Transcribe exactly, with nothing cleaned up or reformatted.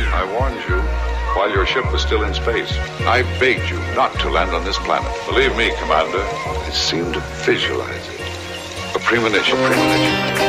I warned you while your ship was still in space. I begged you not to land on this planet. Believe me, Commander, I seem to visualize it. A premonition, premonition.